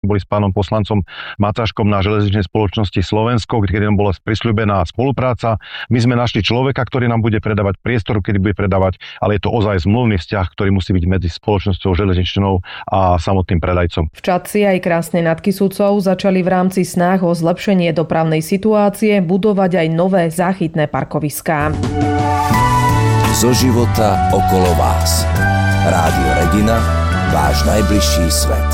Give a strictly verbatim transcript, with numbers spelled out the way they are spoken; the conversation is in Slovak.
boli s pánom poslancom Macáškom na železničnej spoločnosti Slovensko, kedy nám bola prisľúbená spolupráca. My sme našli človeka, ktorý nám bude predávať priestor, kedy bude predávať, ale je to ozaj zmluvný vzťah, ktorý musí byť medzi spoločnosťou železničnou a samotným predajcom. V Čadci aj Krásnej nad Kysucou začali v rámci snah o zlepšenie dopravnej situácie budovať aj nové záchytné parkoviská. Zo života okolo vás. Rádio Regina, váš najbližší svet.